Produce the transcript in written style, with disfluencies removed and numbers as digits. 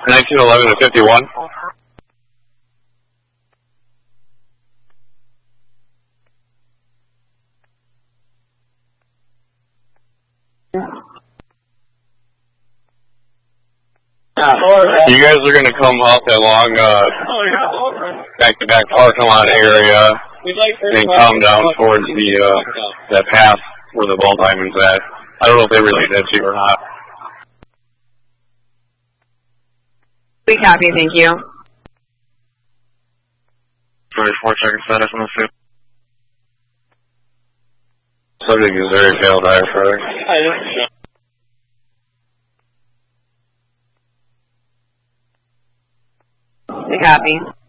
1911 to 51. You guys are going to come up along back-to-back parking lot area and come down towards the that path where the ball diamond's at. I don't know if they really did to you or not. We copy, thank you. 44 seconds status on the suit. Subject is very failed diaphragm. We copy.